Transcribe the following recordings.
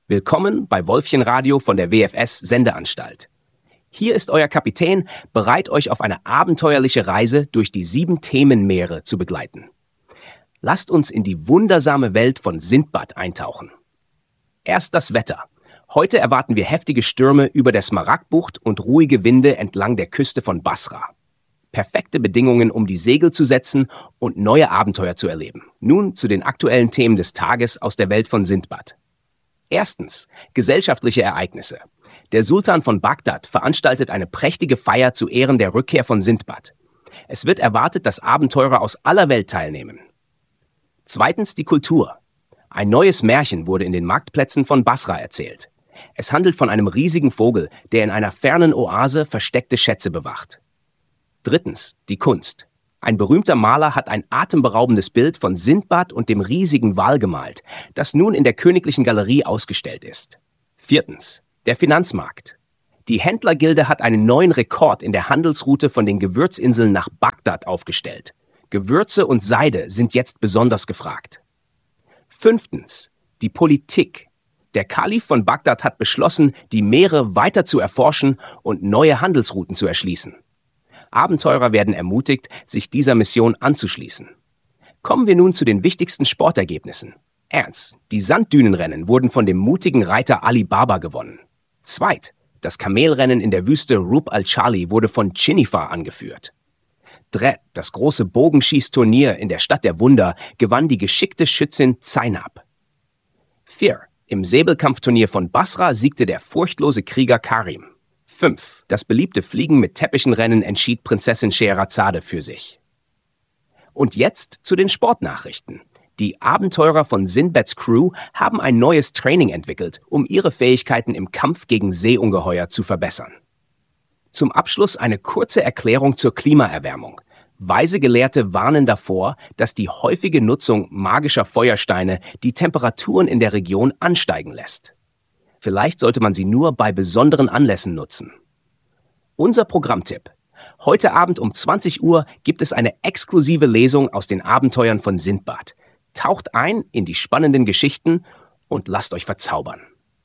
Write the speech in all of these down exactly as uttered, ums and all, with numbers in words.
Willkommen bei Wolfchen Radio von der W F S Sendeanstalt. Hier ist euer Kapitän, bereit, euch auf eine abenteuerliche Reise durch die sieben Themenmeere zu begleiten. Lasst uns in die wundersame Welt von Sindbad eintauchen. Erst das Wetter. Heute erwarten wir heftige Stürme über der Smaragdbucht und ruhige Winde entlang der Küste von Basra. Perfekte Bedingungen, um die Segel zu setzen und neue Abenteuer zu erleben. Nun zu den aktuellen Themen des Tages aus der Welt von Sindbad. Erstens, gesellschaftliche Ereignisse. Der Sultan von Bagdad veranstaltet eine prächtige Feier zu Ehren der Rückkehr von Sindbad. Es wird erwartet, dass Abenteurer aus aller Welt teilnehmen. Zweitens, die Kultur. Ein neues Märchen wurde in den Marktplätzen von Basra erzählt. Es handelt von einem riesigen Vogel, der in einer fernen Oase versteckte Schätze bewacht. Drittens, die Kunst. Ein berühmter Maler hat ein atemberaubendes Bild von Sindbad und dem riesigen Wal gemalt, das nun in der Königlichen Galerie ausgestellt ist. Viertens, der Finanzmarkt. Die Händlergilde hat einen neuen Rekord in der Handelsroute von den Gewürzinseln nach Bagdad aufgestellt. Gewürze und Seide sind jetzt besonders gefragt. Fünftens, die Politik. Der Kalif von Bagdad hat beschlossen, die Meere weiter zu erforschen und neue Handelsrouten zu erschließen. Abenteurer werden ermutigt, sich dieser Mission anzuschließen. Kommen wir nun zu den wichtigsten Sportergebnissen. Ernst, die Sanddünenrennen wurden von dem mutigen Reiter Ali Baba gewonnen. Zweit, das Kamelrennen in der Wüste Rub al-Chali wurde von Chinifar angeführt. Dret, das große Bogenschießturnier in der Stadt der Wunder, gewann die geschickte Schützin Zainab. Vier, im Säbelkampfturnier von Basra siegte der furchtlose Krieger Karim. Fünf. Das beliebte Fliegen mit Teppichenrennen entschied Prinzessin Scheherazade für sich. Und jetzt zu den Sportnachrichten. Die Abenteurer von Sindbads Crew haben ein neues Training entwickelt, um ihre Fähigkeiten im Kampf gegen Seeungeheuer zu verbessern. Zum Abschluss eine kurze Erklärung zur Klimaerwärmung. Weise Gelehrte warnen davor, dass die häufige Nutzung magischer Feuersteine die Temperaturen in der Region ansteigen lässt. Vielleicht sollte man sie nur bei besonderen Anlässen nutzen. Unser Programmtipp. Heute Abend um zwanzig Uhr gibt es eine exklusive Lesung aus den Abenteuern von Sindbad. Taucht ein in die spannenden Geschichten und lasst euch verzaubern.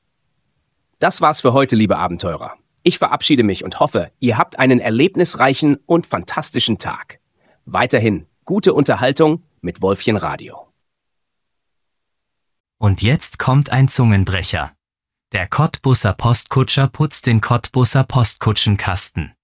Das war's für heute, liebe Abenteurer. Ich verabschiede mich und hoffe, ihr habt einen erlebnisreichen und fantastischen Tag. Weiterhin gute Unterhaltung mit Wolfchen Radio. Und jetzt kommt ein Zungenbrecher. Der Cottbuser Postkutscher putzt den Cottbuser Postkutschenkasten.